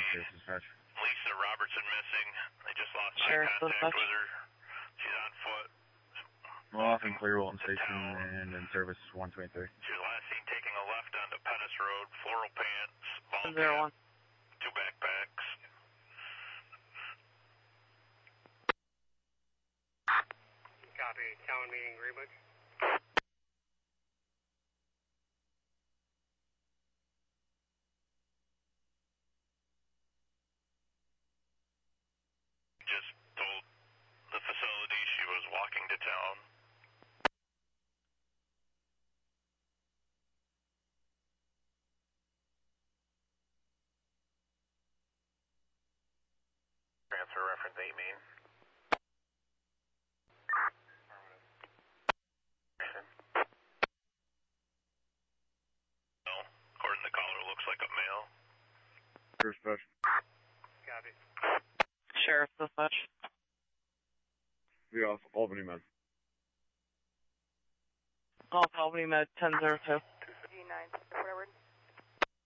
Dispatch. Lisa Robertson missing. They just lost Sheriff contact with her. She's on foot. Off in Clear Walton Station and in service 123. She was last seen taking a left onto Pettis Road, floral pants, ball 01. cap, 2 backpacks. Copy. Town meeting Greenwood. Just told the facility she was walking to town. Transfer reference 8 main. No, according to the caller, looks like a male. Dispatch. Copy. Sheriff Dispatch. Be off Albany Med. Off Albany Med 1002. G9.